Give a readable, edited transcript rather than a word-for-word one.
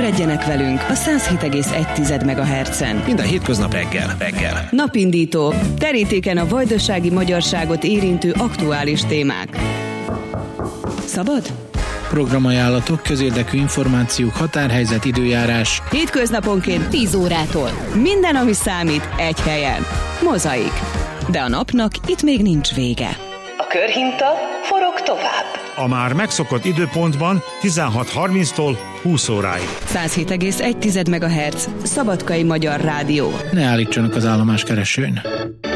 Ébredjenek velünk a 107,1 MHz-en. Minden hétköznap reggel. Napindító. Terítéken a vajdasági magyarságot érintő aktuális témák. Szabad? Programajánlatok, közérdekű információk, határhelyzet, időjárás. Hétköznaponként 10 órától. Minden, ami számít, egy helyen. Mozaik. De a napnak itt még nincs vége. A körhinta forog tovább. A már megszokott időpontban 16:30-tól 20 óráig. 107,1 MHz. Szabadkai Magyar Rádió. Ne állítsanak az állomáskeresőn.